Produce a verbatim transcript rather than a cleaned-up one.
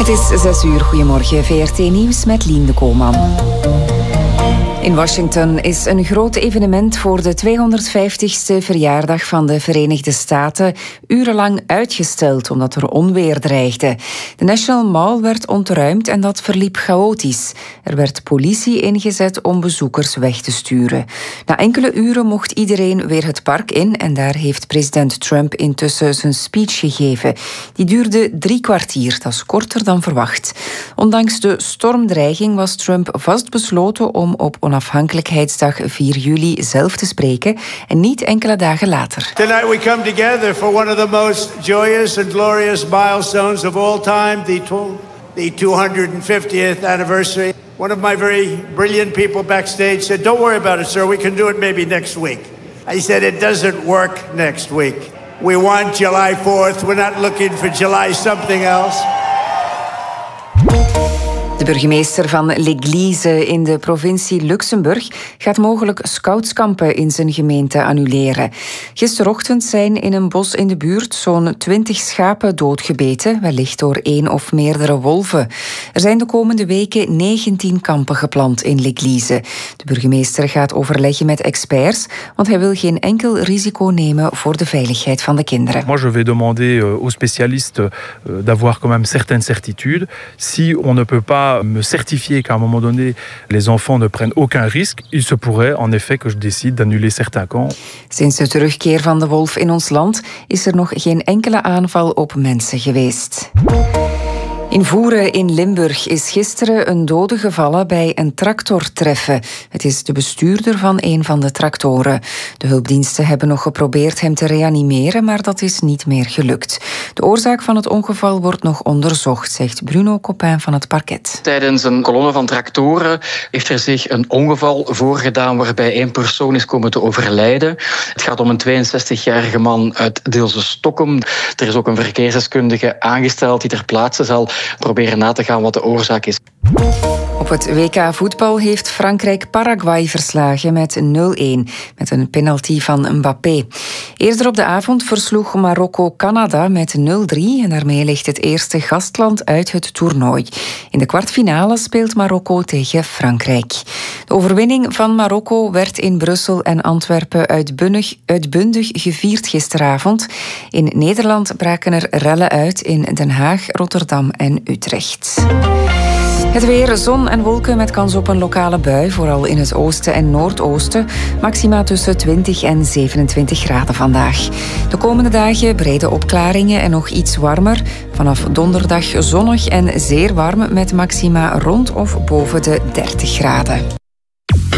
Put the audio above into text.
Het is zes uur. Goedemorgen. V R T Nieuws met Lien de Koolman. In Washington is een groot evenement voor de tweehonderdvijftigste verjaardag van de Verenigde Staten urenlang uitgesteld omdat er onweer dreigde. De National Mall werd ontruimd en dat verliep chaotisch. Er werd politie ingezet om bezoekers weg te sturen. Na enkele uren mocht iedereen weer het park in en daar heeft president Trump intussen zijn speech gegeven. Die duurde drie kwartier, dat is korter dan verwacht. Ondanks de stormdreiging was Trump vastbesloten om op Onafhankelijkheidsdag vier juli zelf te spreken en niet enkele dagen later. Tonight we come together for one of the most joyous and glorious milestones of all time, the, the two hundred fiftieth anniversary. One of my very brilliant people backstage said, "Don't worry about it, sir. We can do it maybe next week." I said, "It doesn't work next week. We want July fourth. We're not looking for July something else." De burgemeester van L'Église in de provincie Luxemburg gaat mogelijk scoutskampen in zijn gemeente annuleren. Gisterochtend zijn in een bos in de buurt zo'n twintig schapen doodgebeten, wellicht door één of meerdere wolven. Er zijn de komende weken negentien kampen gepland in L'Église. De burgemeester gaat overleggen met experts, want hij wil geen enkel risico nemen voor de veiligheid van de kinderen. Moi, je vais demander aux spécialistes d'avoir quand même certaines certitudes. Si on ne peut pas me certifier qu'à un moment donné, les enfants ne prennent aucun risque, il se pourrait en effet que je décide d'annuler certains camps. Sinds de terugkeer van de wolf in ons land is er nog geen enkele aanval op mensen geweest. In Voeren in Limburg is gisteren een dode gevallen bij een tractortreffen. Het is de bestuurder van een van de tractoren. De hulpdiensten hebben nog geprobeerd hem te reanimeren, maar dat is niet meer gelukt. De oorzaak van het ongeval wordt nog onderzocht, zegt Bruno Coppin van het parket. Tijdens een kolonne van tractoren heeft er zich een ongeval voorgedaan waarbij één persoon is komen te overlijden. Het gaat om een tweeënzestigjarige man uit Deelse Stokkum. Er is ook een verkeersdeskundige aangesteld die ter plaatse zal proberen na te gaan wat de oorzaak is. Op het W K voetbal heeft Frankrijk Paraguay verslagen met nul-een, met een penalty van Mbappé. Eerder op de avond versloeg Marokko Canada met nul-drie en daarmee ligt het eerste gastland uit het toernooi. In de kwartfinale speelt Marokko tegen Frankrijk. De overwinning van Marokko werd in Brussel en Antwerpen uitbundig, uitbundig gevierd gisteravond. In Nederland braken er rellen uit in Den Haag, Rotterdam en Utrecht. Het weer, zon en wolken met kans op een lokale bui, vooral in het oosten en noordoosten. Maxima tussen twintig en zevenentwintig graden vandaag. De komende dagen brede opklaringen en nog iets warmer. Vanaf donderdag zonnig en zeer warm met maxima rond of boven de dertig graden.